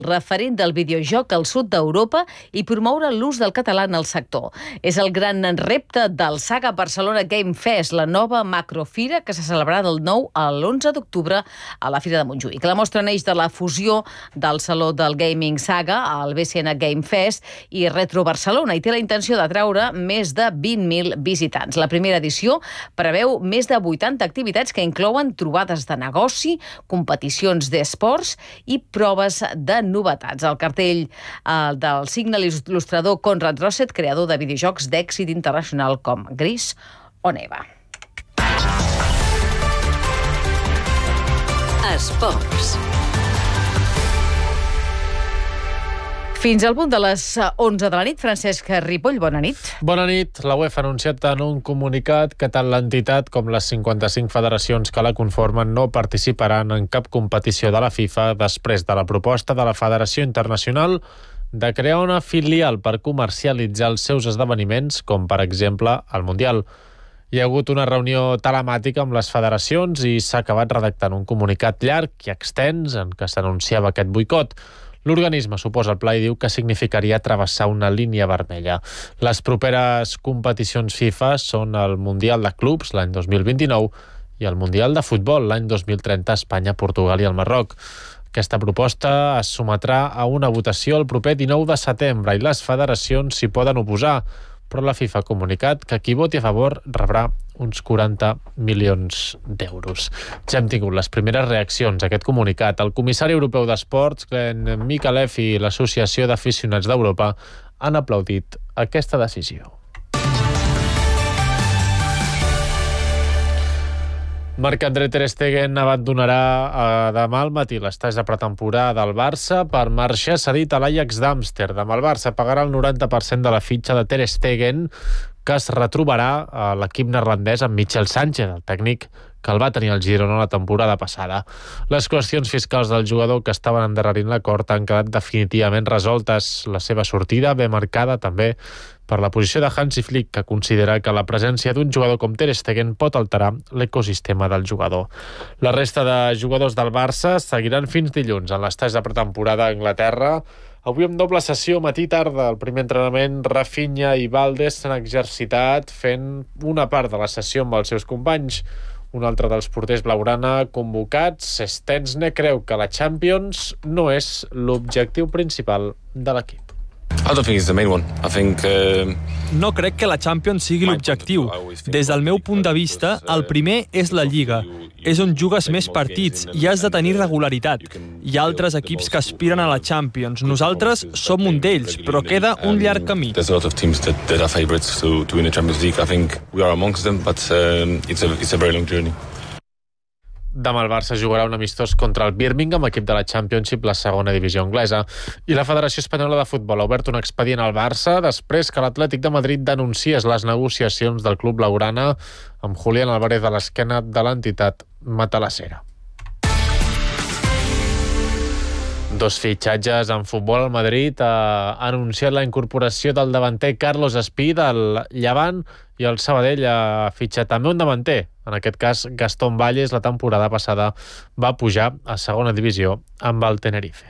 referent del videojoc al sud d'Europa i promoure l'ús del català en el sector. És el gran repte del Saga Barcelona Game Fest, la nova macrofira que se celebrarà del 9 a l'11 d'octubre a la Fira de Montjuïc. La mostra neix de la fusió del Saló del Gaming Saga, el BCN Game Fest i Retro Barcelona, i té la intenció d'atraure més de 20.000 visitants. La primera edició preveu més de 80 activitats que inclouen trobades de negoci, competicions d'esports i proves de novetats. El cartell del signe l'il·lustrador Conrad Rosset, creador de videojocs d'èxit internacional com Gris o Neva. Esports. Fins al punt de les 11 de la nit, Francesc Ripoll, bona nit. Bona nit. La UEFA ha anunciat en un comunicat que tant l'entitat com les 55 federacions que la conformen no participaran en cap competició de la FIFA després de la proposta de la Federació Internacional de crear una filial per comercialitzar els seus esdeveniments, com per exemple el Mundial. Hi ha hagut una reunió telemàtica amb les federacions i s'ha acabat redactant un comunicat llarg i extens en què s'anunciava aquest boicot. L'organisme suposa el pla i diu que significaria travessar una línia vermella. Les properes competicions FIFA són el Mundial de Clubs l'any 2029 i el Mundial de Futbol l'any 2030 a Espanya, Portugal i el Marroc. Aquesta proposta es sometrà a una votació el proper 19 de setembre i les federacions s'hi poden oposar, però la FIFA ha comunicat que qui voti a favor rebrà uns 40 milions d'euros. Ja hem tingut les primeres reaccions a aquest comunicat. El comissari europeu d'Esports, Glenn Mikalev, i l'Associació d'Aficionats d'Europa han aplaudit aquesta decisió. Marc-André ter Stegen abandonarà demà al matí l'estaix de pretemporada del Barça per marxar cedit a l'Ajax d'Amsterdam. El Barça pagarà el 90% de la fitxa de ter Stegen, que es retrobarà a l'equip neerlandès amb Michel Sánchez, el tècnic que el va tenir al Girona la temporada passada. Les qüestions fiscals del jugador que estaven endarrerint l'acord han quedat definitivament resoltes. La seva sortida ve marcada també per la posició de Hansi Flick, que considera que la presència d'un jugador com ter Stegen pot alterar l'ecosistema del jugador. La resta de jugadors del Barça seguiran fins dilluns en l'estaix de pretemporada a Anglaterra. Avui amb doble sessió matí-tarda. El primer entrenament, Rafinha i Valdés s'han exercitat fent una part de la sessió amb els seus companys. Un altre dels porters blaugrana convocats, Stensne, creu que la Champions no és l'objectiu principal de l'equip. No crec que la Champions sigui l'objectiu. Des del meu punt de vista, el primer és la Lliga. És on jugues més partits i has de tenir regularitat. Hi ha altres equips que aspiren a la Champions. Nosaltres som un d'ells, però queda un llarg camí. Demà el Barça jugarà un amistós contra el Birmingham, equip de la Championship, la segona divisió anglesa. I la Federació Espanyola de Futbol ha obert un expedient al Barça després que l'Atlètic de Madrid denunciés les negociacions del club blaugrana amb Julián Álvarez a l'esquena de l'entitat matalassera. Dos fitxatges en futbol. El Madrid ha anunciat la incorporació del davanter Carlos Espí del Llevant i el Sabadell ha fitxat també un davanter. En aquest cas, Gastón Valles, la temporada passada va pujar a segona divisió amb el Tenerife.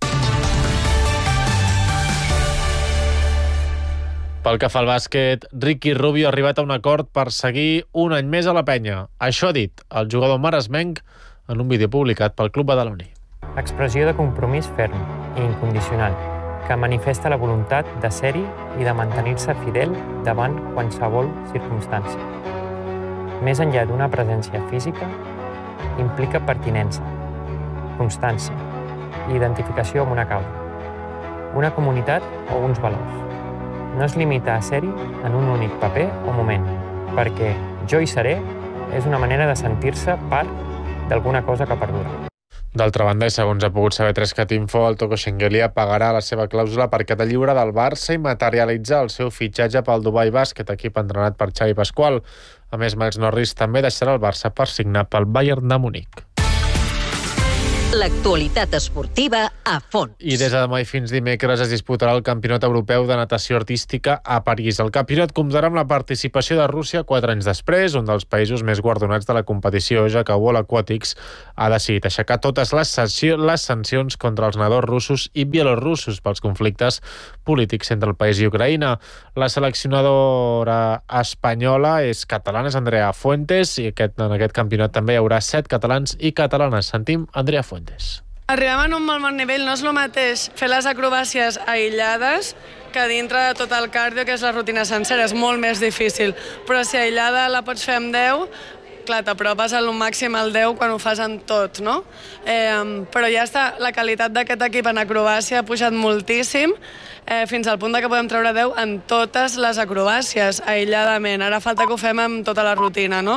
Pel que fa al bàsquet, Ricky Rubio ha arribat a un acord per seguir un any més a la penya. Això ha dit el jugador maresmenc en un vídeo publicat pel Club Badaloní. Expressió de compromís ferm i incondicional, que manifesta la voluntat de ser-hi i de mantenir-se fidel davant qualsevol circumstància. Més enllà d'una presència física, implica pertinença, constància i identificació amb una causa, una comunitat o uns valors. No es limita a ser-hi en un únic paper o moment, perquè jo hi seré és una manera de sentir-se part d'alguna cosa que perdura. D'altra banda, i segons ha pogut saber 3CAT-Info, el Toko Shengelia pagarà la seva clàusula per quedar lliure del Barça i materialitzar el seu fitxatge pel Dubai Basket, equip entrenat per Xavi Pasqual. A més, Miles Norris també deixarà el Barça per signar pel Bayern de Munic. L'actualitat esportiva a fons. I des de demà i fins dimecres es disputarà el Campionat Europeu de Natació Artística a París. El campionat comptarà amb la participació de Rússia 4 anys després, un dels països més guardonats de la competició, ja que World Aquatics ha decidit aixecar totes les sancions contra els nedadors russos i bielorussos pels conflictes polítics entre el país i Ucraïna. La seleccionadora espanyola és catalana, és Andrea Fuentes, i en aquest campionat també hi haurà 7 catalans i catalanes. Sentim Andrea Fuentes. Arribem en un molt bon nivell, no és el mateix fer les acrobàcies aïllades que dintre de tot el cardio, que és la rutina sencera, és molt més difícil, però si aïllada la pots fer amb 10, clar, t'apropes al màxim al 10 quan ho fas en tot, no? Però ja està, la qualitat d'aquest equip en acrobàcia ha pujat moltíssim, fins al punt que podem treure 10 en totes les acrobàcies, aïlladament. Ara falta que ho fem amb tota la rutina, no?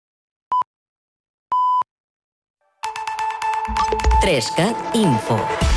Trescat Info.